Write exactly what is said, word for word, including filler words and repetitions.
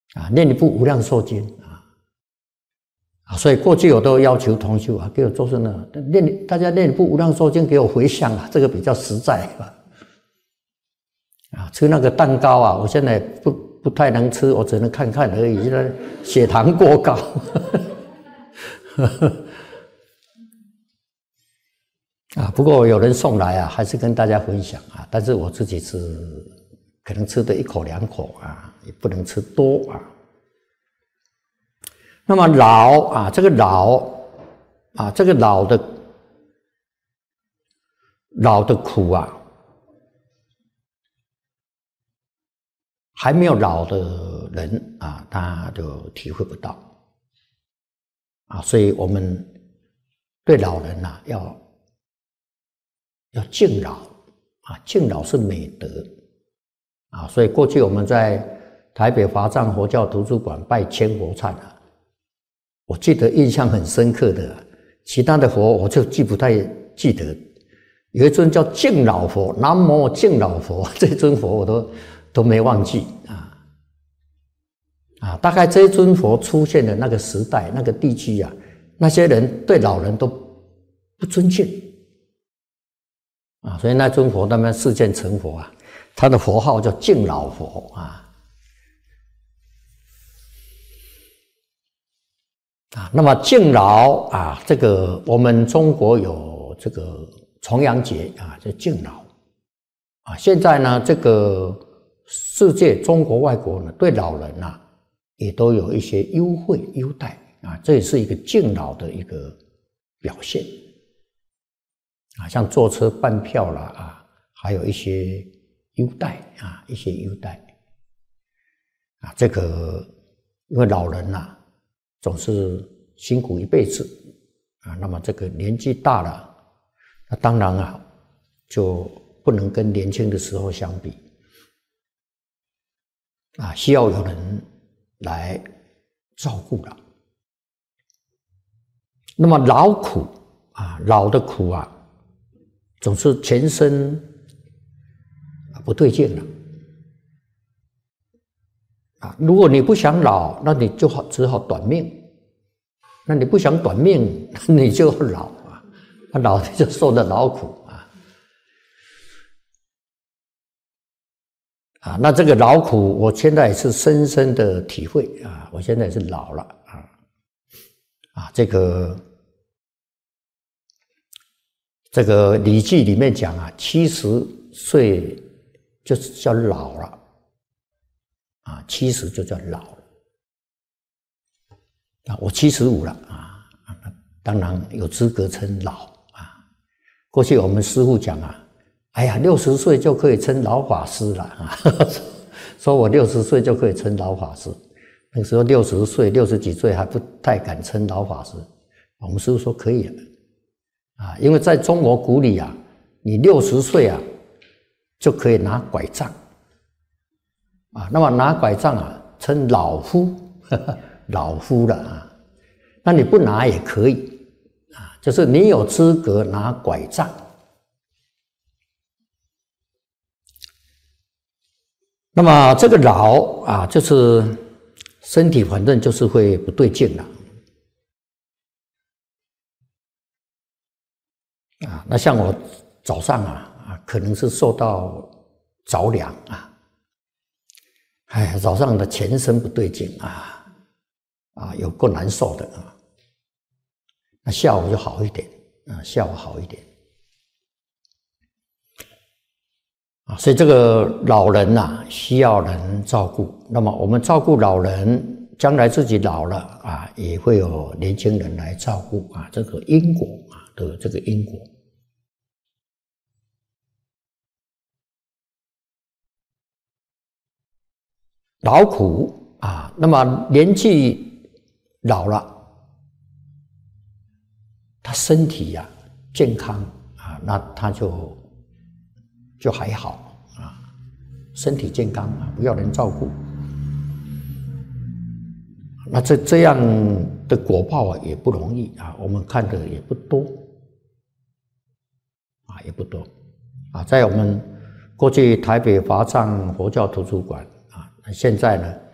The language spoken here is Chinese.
啊，念一部《无量寿经》啊，啊，所以过去我都要求同修啊，给我做成了念，大家念一部《无量寿经》给我回向啊，这个比较实在啊。啊，吃那个蛋糕啊，我现在不不太能吃，我只能看看而已，现在血糖过高。啊，不过有人送来啊，还是跟大家分享啊。但是我自己是可能吃的一口两口啊，也不能吃多啊。那么老啊，这个老啊，这个老的老的苦啊，还没有老的人啊，他就体会不到啊。所以我们对老人啊，要。要敬老啊，敬老是美德啊，所以过去我们在台北华藏佛教图书馆拜千佛忏啊，我记得印象很深刻的，其他的佛我就记不太记得，有一尊叫敬老佛，南无敬老佛，这尊佛我都都没忘记啊啊，大概这一尊佛出现的那个时代、那个地区啊，那些人对老人都不尊敬。啊，所以那尊佛他们示现成佛啊，他的佛号叫敬老佛啊。啊，那么敬老啊，这个我们中国有这个重阳节啊，叫敬老啊。现在呢，这个世界中国外国呢，对老人啊，也都有一些优惠优待啊，这也是一个敬老的一个表现。啊，像坐车办票啦啊，还有一些优待啊，一些优待啊。这个因为老人呐、啊，总是辛苦一辈子啊，那么这个年纪大了，那当然啊，就不能跟年轻的时候相比啊，需要有人来照顾了。那么劳苦啊，老的苦啊。总是全身不对劲了啊！如果你不想老，那你就好只好短命；那你不想短命，你就老啊！那老的就受了劳苦啊！啊，那这个劳苦，我现在是深深的体会啊！我现在是老了啊！啊，这个。这个《礼记》里面讲啊，七十岁就是叫老了，啊，七十就叫老了，啊，我七十五了啊，当然有资格称老啊。过去我们师父讲啊，哎呀，六十岁就可以称老法师了啊，说我六十岁就可以称老法师。那个时候六十岁、六十几岁还不太敢称老法师，我们师父说可以了。啊，因为在中国古里啊，你六十岁啊就可以拿拐杖啊，那么拿拐杖啊称老夫，呵呵老夫了啊。那你不拿也可以啊，就是你有资格拿拐杖。那么这个老啊，就是身体反正就是会不对劲了。啊，那像我早上啊啊，可能是受到着凉啊，哎，早上的全身不对劲啊，啊，有够难受的啊。那下午就好一点啊，下午好一点啊，所以这个老人呐、啊，需要人照顾。那么我们照顾老人，将来自己老了啊，也会有年轻人来照顾啊，这个因果啊。的这个因果，劳苦啊，那么年纪老了，他身体呀、啊、健康啊，那他就就还好啊，身体健康啊，不要人照顾，那这这样的果报啊也不容易啊，我们看的也不多。啊，也不多啊，在我们过去台北华藏佛教图书馆啊，现在呢